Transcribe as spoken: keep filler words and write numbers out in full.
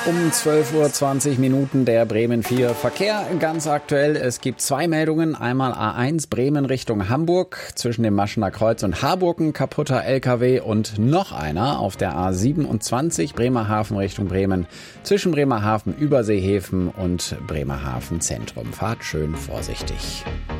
Um zwölf Uhr zwanzig Minuten der Bremen vier Verkehr. Ganz aktuell, es gibt zwei Meldungen. Einmal A eins Bremen Richtung Hamburg zwischen dem Maschener Kreuz und Harburgen, kaputter L K W, und noch einer auf der A siebenundzwanzig Bremerhaven Richtung Bremen zwischen Bremerhaven Überseehäfen und Bremerhaven Zentrum. Fahrt schön vorsichtig.